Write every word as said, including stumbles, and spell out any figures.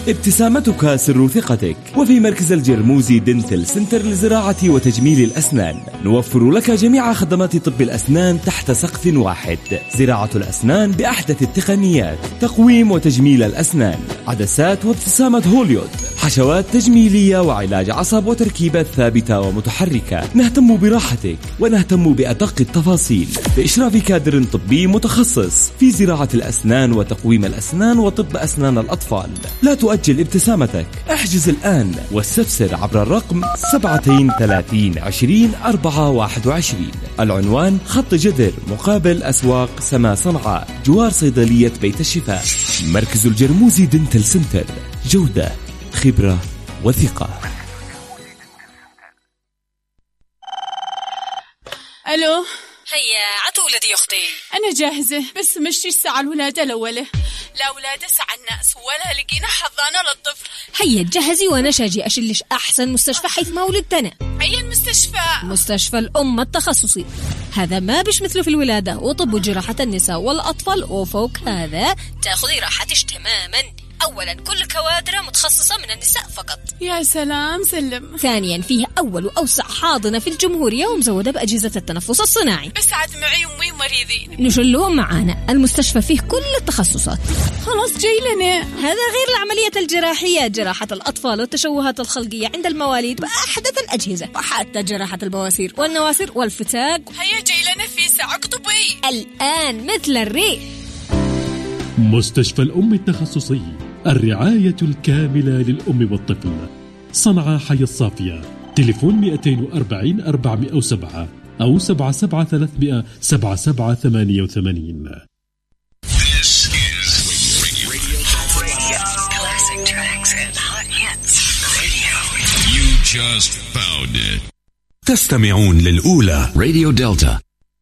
ابتسامتك سر ثقتك. وفي مركز الجرموزي دنتل سنتر لزراعة وتجميل الأسنان نوفر لك جميع خدمات طب الأسنان تحت سقف واحد. زراعة الأسنان بأحدث التقنيات، تقويم وتجميل الأسنان، عدسات وابتسامة هوليود، حشوات تجميلية وعلاج عصب وتركيبات ثابتة ومتحركة. نهتم براحتك ونهتم بأدق التفاصيل بإشراف كادر طبي متخصص في زراعة الأسنان وتقويم الأسنان وطب أسنان الأطفال. لا تؤجل ابتسامتك، احجز الآن واستفسر عبر الرقم سبعتين ثلاثين عشرين أربعة واحد وعشرين. العنوان خط جدر مقابل أسواق سما صنعاء جوار صيدلية بيت الشفاء. مركز الجرموزي دنتل سنتر، جودة، خبرة وثقة. ألو، هيا عطوا ولدي أختي. أنا جاهزة، بس مشي الساعة الولادة الأولى. لا ولادة ساعة الناس ولا لقينا حضانة للطفل. هيا تجهزي وأنا شاجي أشلش أحسن مستشفى حيث ما ولدتنا. أي المستشفى؟ مستشفى الأم التخصصي. هذا ما بش مثله في الولادة، وطب وجراحة النساء والأطفال، وفوق هذا تأخذي راحتش تماما. أولا كل كوادر متخصصة من النساء فقط. يا سلام سلم. ثانيا فيه أول وأوسع حاضنة في الجمهورية ومزودة بأجهزة التنفس الصناعي. بس عاد معي أمي مريضين. نشلهم معانا. المستشفى فيه كل التخصصات. خلاص جاي لنا. هذا غير العملية الجراحية، جراحة الأطفال والتشوهات الخلقية عند المواليد بأحدث الأجهزة، وحتى جراحة البواسير والنواسير والفتاق. هيا جاي لنا في ساعة طبي الآن مثل الريح. مستشفى الأم التخصصي، الرعاية الكاملة للأم والطفل. صنعاء حي الصافية. تليفون مئتين وأربعين أربعمئة وسبعة أو سبعة سبعة ثلاثمئة سبعة سبعة ثمانية وثمانين. تستمعون للأولى راديو دلتا.